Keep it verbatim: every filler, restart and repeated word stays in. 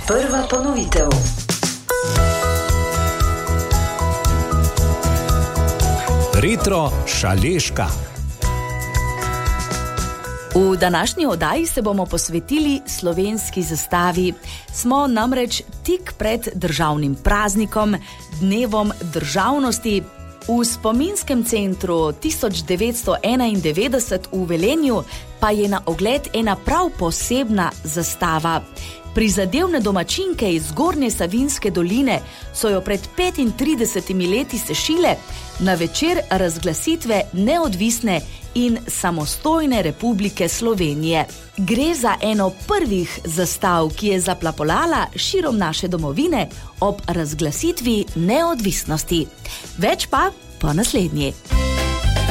Prva ponovitev. Retro Šaleška. V današnji oddaji se bomo posvetili slovenski zastavi. Smo namreč tik pred državnim praznikom, dnevom državnosti. V spominskem centru tisoč devetsto enaindevetdeset v Velenju pa je na ogled ena prav posebna zastava. Prizadevne domačinke iz Zgornje Savinjske doline so jo pred petintridesetimi leti sešile na večer razglasitve neodvisne in samostojne Republike Slovenije. Gre za eno prvih zastav, ki je zaplapolala širom naše domovine ob razglasitvi neodvisnosti. Več pa po naslednji.